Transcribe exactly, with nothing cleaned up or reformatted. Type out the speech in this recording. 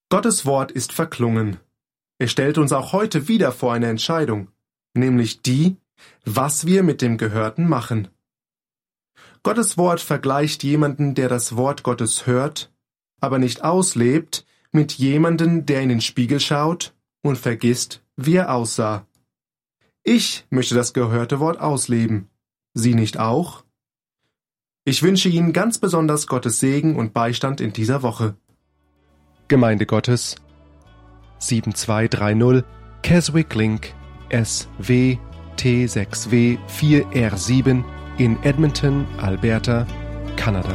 Gottes Wort ist verklungen. Er stellt uns auch heute wieder vor eine Entscheidung, nämlich die, was wir mit dem Gehörten machen. Gottes Wort vergleicht jemanden, der das Wort Gottes hört, aber nicht auslebt, mit jemandem, der in den Spiegel schaut und vergisst, wie er aussah. Ich möchte das gehörte Wort ausleben. Sie nicht auch? Ich wünsche Ihnen ganz besonders Gottes Segen und Beistand in dieser Woche. Gemeinde Gottes sieben zwei drei null Keswick Link S W T sechs W vier R sieben in Edmonton, Alberta, Kanada.